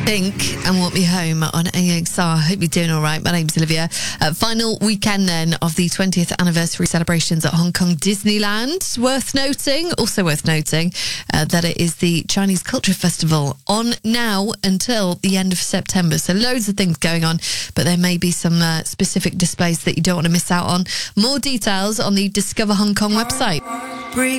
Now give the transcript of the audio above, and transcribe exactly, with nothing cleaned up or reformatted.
Think and Want Me Home on A X R. Hope you're doing all right. My name's Olivia. Uh, final weekend then of the twentieth anniversary celebrations at Hong Kong Disneyland. Worth noting, also worth noting, uh, that it is the Chinese Culture Festival on now until the end of September. So loads of things going on, but there may be some uh, specific displays that you don't want to miss out on. More details on the Discover Hong Kong website.